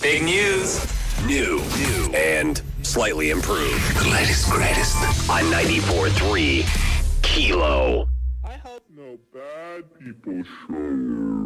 Big news. New, and slightly improved. The latest, greatest on 94.3 Kilo. I hope no bad people show